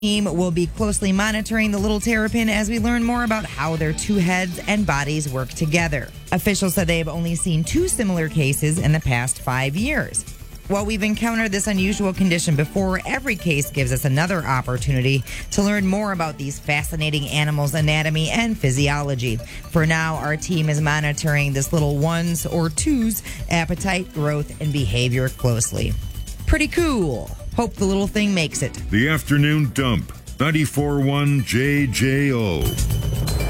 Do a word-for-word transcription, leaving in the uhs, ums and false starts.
team will be closely monitoring the little terrapin as we learn more about how their two heads and bodies work together. Officials said they have only seen two similar cases in the past five years. While we've encountered this unusual condition before, every case gives us another opportunity to learn more about these fascinating animals' anatomy and physiology. For now, our team is monitoring this little one's or two's appetite, growth, and behavior closely. Pretty cool. Hope the little thing makes it. The Afternoon Dump, ninety-four point one J J O.